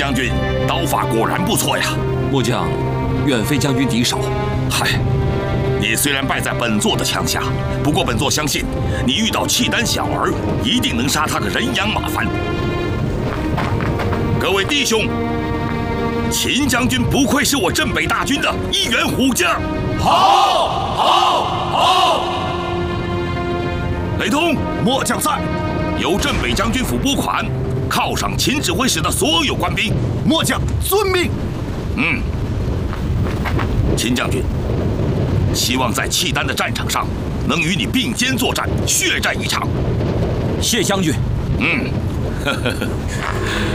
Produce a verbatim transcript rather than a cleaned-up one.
将军刀法果然不错呀。 末将远非将军敌手。 嗨，你虽然败在本座的枪下，不过本座相信你遇到契丹小儿，一定能杀他个人仰马翻。各位弟兄，秦将军不愧是我镇北大军的一员虎将。 好，好，好！ 雷通， 末将在。 由镇北将军府拨款，犒赏秦指挥使的所有官兵。 末将遵命。 嗯，秦将军，希望在契丹的战场上能与你并肩作战，血战一场。 谢将军。 嗯，呵呵呵。